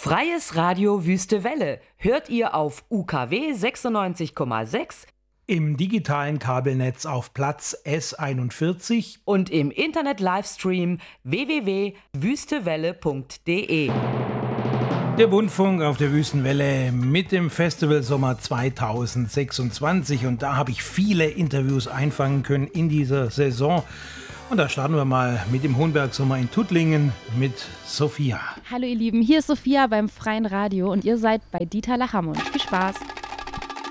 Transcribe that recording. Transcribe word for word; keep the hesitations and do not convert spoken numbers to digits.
Freies Radio Wüste Welle hört ihr auf U K W sechsundneunzig Komma sechs, im digitalen Kabelnetz auf Platz S einundvierzig und im Internet-Livestream w w w punkt wüstewelle punkt d e. Der Bundfunk auf der Wüstenwelle mit dem Festival Sommer zweitausendsechsundzwanzig, und da habe ich viele Interviews einfangen können in dieser Saison. Und da starten wir mal mit dem Hohenberg-Sommer in Tuttlingen mit Sophia. Hallo ihr Lieben, hier ist Sophia beim Freien Radio und ihr seid bei Dieter Lachermund. Viel Spaß!